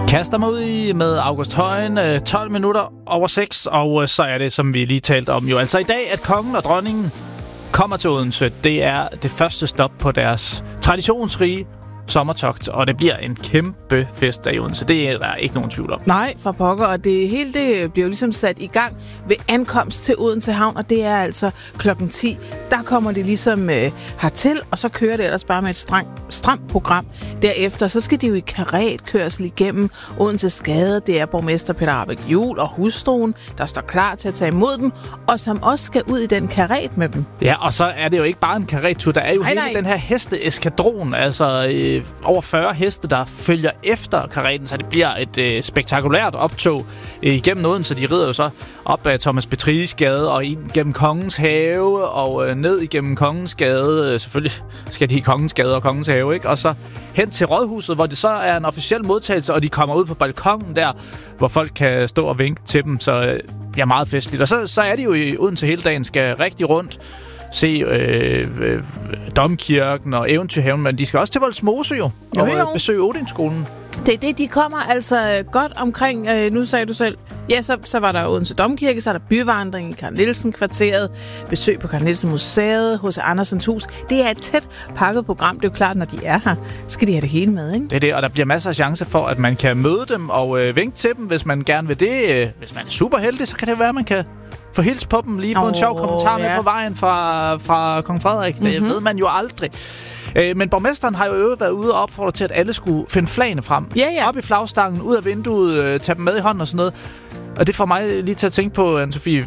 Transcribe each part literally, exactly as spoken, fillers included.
Kaster mig ud i med August Højen, tolv minutter over seks, og så er det, som vi lige talte om jo. Altså i dag, at kongen og dronningen kommer til Odense. Det er det første stop på deres traditionsrige sommertogt, og det bliver en kæmpe fest der i Odense. Det er der ikke nogen tvivl om. Nej, for pokker, og det hele det bliver jo ligesom sat i gang ved ankomst til Odense Havn, og det er altså klokken ti. Der kommer de ligesom øh, hertil, og så kører det ellers bare med et strang, stramt program. Derefter så skal de jo i karetkørsel igennem Odense Gade. Det er borgmester Peter Rahbæk Juhl og hustruen, der står klar til at tage imod dem, og som også skal ud i den karet med dem. Ja, og så er det jo ikke bare en karettur. Der er jo nej, hele nej. den her hesteeskadron, altså øh, over fyrre heste, der følger efter kareten, så det bliver et øh, spektakulært optog øh, igennem Odense. De rider jo så op ad Thomas Petries Gade og ind gennem Kongens Have og øh, ned igennem Kongens Gade. Øh, selvfølgelig skal de i Kongens Gade og Kongens Have, ikke? Og så hen til Rådhuset, hvor det så er en officiel modtagelse, og de kommer ud på balkongen der, hvor folk kan stå og vinke til dem, så øh, ja, meget festligt. Og så, så er de jo i Odense hele dagen, skal rigtig rundt, se øh, øh, Domkirken og Eventyrhaven, men de skal også til Vollsmose jo, og øh, besøge Odinskolen. Det er det, de kommer altså godt omkring, øh, nu sagde du selv, ja, så, så var der Odense Domkirke, så er der byvandring i Carl Nielsen-kvarteret, besøg på Carl Nielsen Museet, H C Andersens Hus. Det er et tæt pakket program, det er jo klart, når de er her, skal de have det hele med, ikke? Det er det, og der bliver masser af chancer for, at man kan møde dem og øh, vinke til dem, hvis man gerne vil det. Øh, hvis man er super heldig, så kan det være, at man kan få hils på dem, lige få oh, en sjov kommentar ja. med på vejen fra, fra Kong Frederik. Mm-hmm. Det ved man jo aldrig. Øh, men borgmesteren har jo øvet været ude og opfordre til, at alle skulle finde flagene frem. Ja, ja. Op i flagstangen, ud af vinduet, øh, tage dem med i hånden og sådan noget. Og det får mig lige til at tænke på, Anne-Sophie,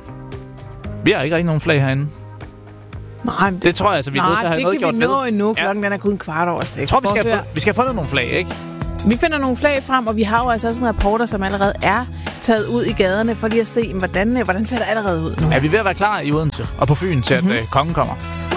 vi har ikke rigtig nogen flag herinde. Nej, det, det tror jeg, altså, vi er nødt til at have noget gjort med. Nej, det kan vi nå endnu. Klokken ja. den er kun kvart over seks. Jeg tror, vi skal, have, vi skal have fundet nogle flag, ikke? Vi finder nogle flag frem, og vi har jo altså også en reporter, som allerede er taget ud i gaderne for lige at se, hvordan, hvordan ser det allerede ud nu. Ja, vi er ved at være klar i Odense og på Fyn til, mm-hmm. at øh, kongen kommer.